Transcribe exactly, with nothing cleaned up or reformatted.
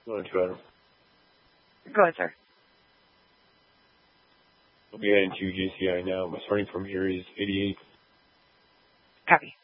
Go ahead, Adam. Go ahead, sir. We'll be heading to J C I now. I'm starting from Aries eighty-eight. Copy.